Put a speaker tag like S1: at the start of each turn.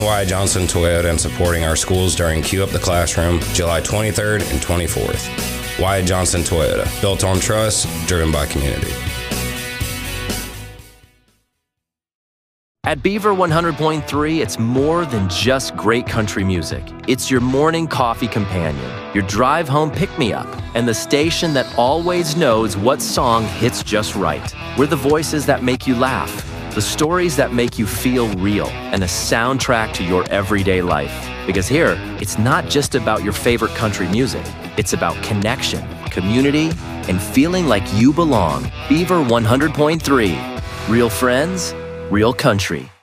S1: Wyatt Johnson Toyota and supporting our schools during Queue Up the Classroom, July 23rd and 24th. Wyatt Johnson Toyota, built on trust, driven by community.
S2: At Beaver 100.3, it's more than just great country music. It's your morning coffee companion, your drive home pick-me-up, and the station that always knows what song hits just right. We're the voices that make you laugh, the stories that make you feel real, and a soundtrack to your everyday life. Because here, it's not just about your favorite country music. It's about connection, community, and feeling like you belong. Beaver 100.3. Real friends, real country.